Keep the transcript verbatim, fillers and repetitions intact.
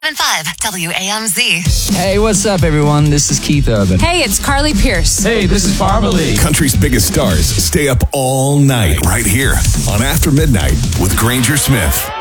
five W A M Z. Hey, what's up, everyone? This is Keith Urban. Hey, it's Carly Pierce. Hey, this is Barbara Lee. Country's biggest stars stay up all night right here on After Midnight with Granger Smith.